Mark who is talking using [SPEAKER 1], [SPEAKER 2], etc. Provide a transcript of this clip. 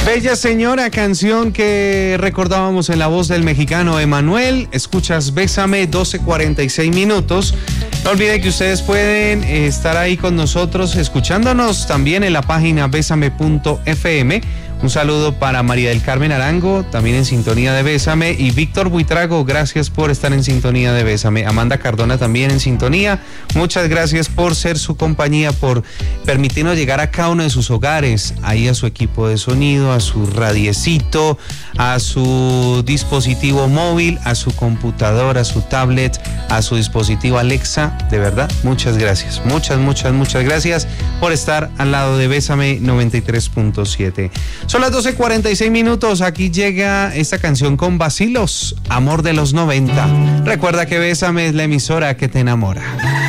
[SPEAKER 1] Bella Señora, canción que recordábamos en la voz del mexicano Emanuel. Escuchas Bésame, 12:46 minutos. No olviden que ustedes pueden estar ahí con nosotros, escuchándonos también en la página besame.fm. Un saludo para María del Carmen Arango, también en sintonía de Bésame, y Víctor Buitrago, gracias por estar en sintonía de Bésame. Amanda Cardona también en sintonía. Muchas gracias por ser su compañía, por permitirnos llegar a cada uno de sus hogares, ahí a su equipo de sonido, a su radiecito, a su dispositivo móvil, a su computadora, a su tablet, a su dispositivo Alexa. De verdad, muchas gracias. Muchas gracias por estar al lado de Bésame 93.7. Son las 12:46 minutos. Aquí llega esta canción con Vacilos, Amor de los 90. Recuerda que Bésame es la emisora que te enamora.